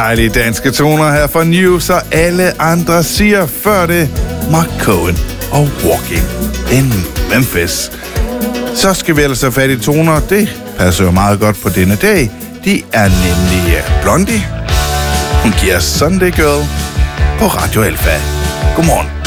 Dejlige danske toner her fra News, og alle andre siger før det Mark Cohen og Walking in Memphis. Så skal vi ellers have fat i toner. Det passer jo meget godt på denne dag. De er nemlig Blondie. Hun giver Sunday Girl på Radio Alfa. Godmorgen.